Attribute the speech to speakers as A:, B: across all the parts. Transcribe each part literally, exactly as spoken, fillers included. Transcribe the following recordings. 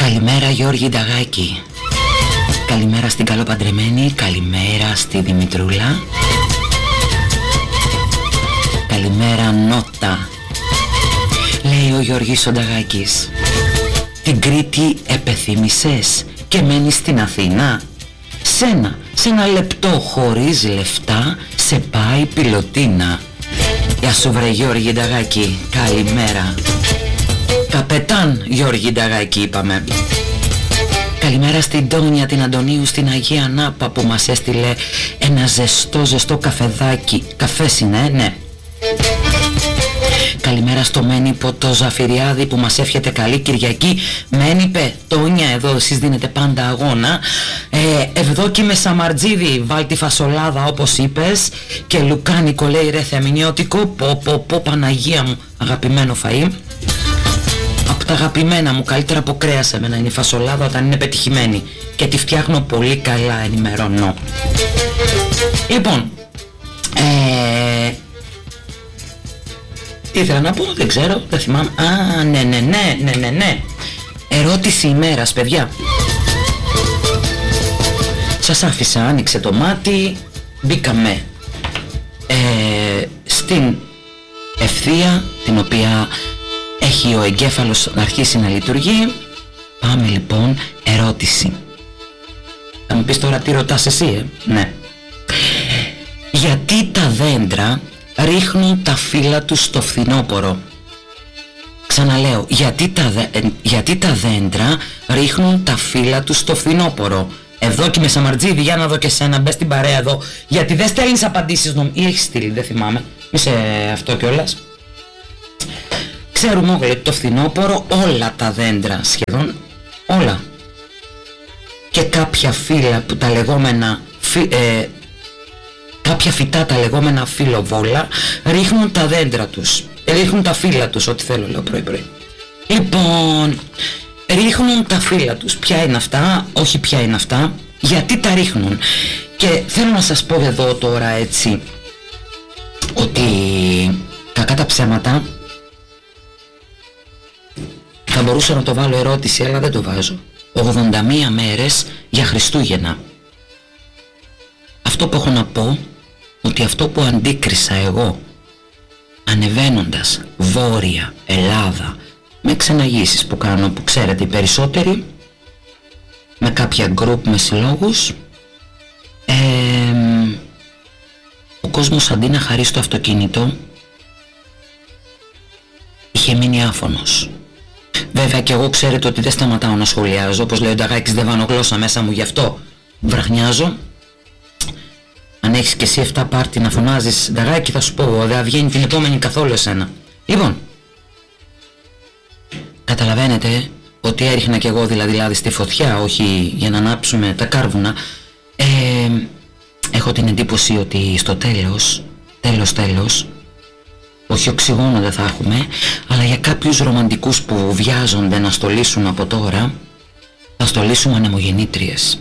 A: Καλημέρα Γιώργη Νταγάκη. Καλημέρα στην καλοπαντρεμένη. Καλημέρα στη Δημητρούλα. Καλημέρα Νότα. Λέει ο Γιώργης ο Νταγάκης. Την Κρήτη επεθύμησες και μένεις στην Αθήνα. Σένα, σε ένα λεπτό χωρίς λεφτά σε πάει πιλωτίνα. Γεια σου βρε Γιώργη Νταγάκη. Καλημέρα. Καπετάν Γιώργη Νταγάκη είπαμε. Καλημέρα στην Τόνια την Αντωνίου στην Αγία Νάπα που μας έστειλε ένα ζεστό ζεστό καφεδάκι. Καφές είναι, ναι. Καλημέρα στο Μένιπο το Ζαφυριάδη που μας εύχεται καλή Κυριακή. Μένιπε, Τόνια εδώ εσείς δίνετε πάντα αγώνα. ε, Ευδόκημε Σαμαρτζίδη, βάλ τη φασολάδα όπως είπες. Και Λουκάνικο λέει ρε Θεμηνιώτικο. Πω πω πω Παναγία μου, αγαπημένο φαΐ. Από τα αγαπημένα μου, καλύτερα από κρέα σε μένα είναι η φασολάδα όταν είναι πετυχημένη. Και τη φτιάχνω πολύ καλά, ενημερώνω. Λοιπόν, ε, τι ήθελα να πω, δεν ξέρω, δεν θυμάμαι. Α, ναι, ναι, ναι, ναι, ναι, ναι. Ερώτηση ημέρας, παιδιά. Σας άφησα, άνοιξε το μάτι, μπήκαμε ε, στην ευθεία, την οποία έχει ο εγκέφαλος να αρχίσει να λειτουργεί. Πάμε λοιπόν, ερώτηση. Θα μου πεις τώρα τι ρωτάς εσύ, ε? Ναι. Γιατί τα δέντρα ρίχνουν τα φύλλα τους στο φθινόπωρο? Ξαναλέω, γιατί τα, δε, ε, γιατί τα δέντρα ρίχνουν τα φύλλα τους στο φθινόπωρο? Ευδόκημε Σαμαρτζίδη, για να δω και σένα, μπες στην παρέα εδώ. Γιατί δεν στέλνεις απαντήσεις νομ... ή έχεις στείλει, δεν θυμάμαι. Είσαι αυτό κιόλας. Ξέρουμε όλοι το φθινόπωρο όλα τα δέντρα, σχεδόν όλα, και κάποια φύλλα που τα λεγόμενα φυ, ε, κάποια φυτά τα λεγόμενα φυλλοβόλα ρίχνουν τα δέντρα τους, ρίχνουν τα φύλλα τους, ό,τι θέλω λέω πρωί πρωί. Λοιπόν, ρίχνουν τα φύλλα τους. Ποια είναι αυτά, όχι ποια είναι αυτά, γιατί τα ρίχνουν? Και θέλω να σας πω εδώ τώρα έτσι ότι κακά τα ψέματα θα μπορούσα να το βάλω ερώτηση, αλλά δεν το βάζω. ογδόντα μία μέρες για Χριστούγεννα. Αυτό που έχω να πω, ότι αυτό που αντίκρισα εγώ ανεβαίνοντας Βόρεια Ελλάδα με ξεναγήσεις που κάνω, που ξέρετε οι περισσότεροι, με κάποια γκρουπ, με συλλόγους, ε, ο κόσμος αντί να χαρεί στο αυτοκίνητο είχε μείνει άφωνος. Βέβαια και εγώ ξέρετε ότι δεν σταματάω να σχολιάζω, όπως λέει ο Νταγάκης, δεν βάνω γλώσσα μέσα μου, γι' αυτό βραχνιάζω. Αν έχεις και εσύ εφτά πάρτι να φωνάζεις Νταγάκη, θα σου πω, δεν βγαίνει την επόμενη καθόλου εσένα. Λοιπόν, καταλαβαίνετε ότι έριχνα κι εγώ δηλαδή, δηλαδή στη φωτιά, όχι για να ανάψουμε τα κάρβουνα. ε, Έχω την εντύπωση ότι στο τέλος, τέλος τέλος, όχι οξυγόνο δεν θα έχουμε, αλλά για κάποιους ρομαντικούς που βιάζονται να στολίσουν από τώρα, θα στολίσουμε ανεμογεννήτριες.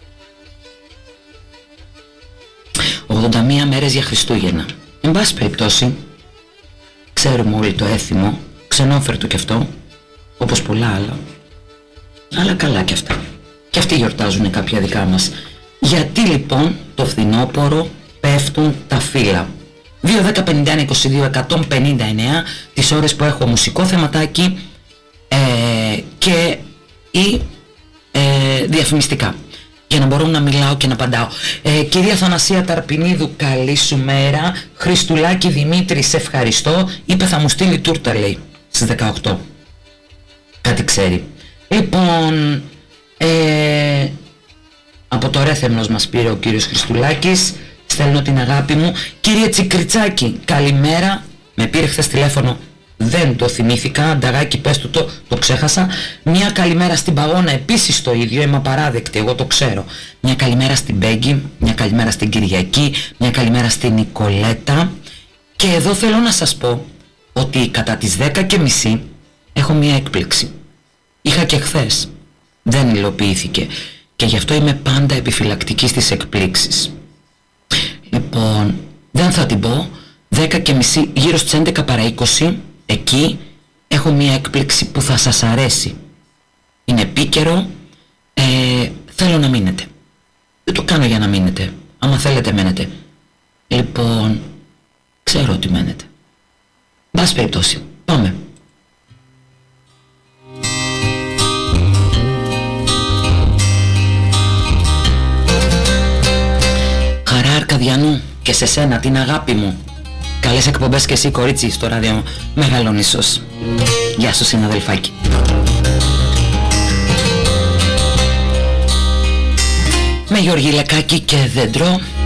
A: ογδόντα μία μέρες για Χριστούγεννα. Εν πάση περιπτώσει, ξέρουμε όλοι το έθιμο, ξενόφερτο κι αυτό, όπως πολλά άλλα, αλλά καλά κι αυτά. Και αυτοί γιορτάζουν κάποια δικά μας. Γιατί λοιπόν το φθινόπωρο πέφτουν τα φύλλα? δύο δέκα πενήντα ένα είκοσι δύο εκατόν πενήντα εννέα τις ώρες που έχω μουσικό θεματάκι ε, και ή ε, διαφημιστικά, για να μπορώ να μιλάω και να απαντάω. ε, Κυρία Θανασία Ταρπινίδου, καλή σου μέρα. Χριστουλάκη Δημήτρη, σε ευχαριστώ. Είπε θα μου στείλει τούρτα, λέει, στις δεκαοκτώ. Κάτι ξέρει. Λοιπόν, ε, από το Ρέθεμνος μας πήρε ο κύριος Χριστουλάκης. Στέλνω την αγάπη μου. Κύριε Τσικριτσάκη, καλημέρα. Με πήρε χθες τηλέφωνο, δεν το θυμήθηκα. Νταγάκη, πες του το, το ξέχασα. Μια καλημέρα στην Παγώνα, επίσης το ίδιο, είμαι απαράδεκτη, εγώ το ξέρω. Μια καλημέρα στην Μπέγκη, μια καλημέρα στην Κυριακή, μια καλημέρα στην Νικολέτα. Και εδώ θέλω να σας πω ότι κατά τις δέκα και μισή έχω μια έκπληξη. Είχα και χθες, δεν υλοποιήθηκε, και γι' αυτό είμαι πάντα επιφυλακτική στις εκπλήξεις. Λοιπόν, δεν θα την πω. Δέκα και μισή, γύρω στις έντεκα παρά είκοσι, εκεί έχω μια έκπληξη που θα σας αρέσει. είναι επίκαιρο, ε, θέλω να μείνετε. Δεν το κάνω για να μείνετε. Άμα θέλετε μένετε. Λοιπόν, ξέρω ότι μένετε. Μπας περιπτώσει, πάμε. Χαρά Αρκαδιανού, και σε σένα την αγάπη μου. Καλές εκπομπές και εσύ κορίτσι στο ράδιο Μεγαλονισσός. Γεια σου συναδελφάκι. Με Γιώργη Λεκάκη και δέντρο.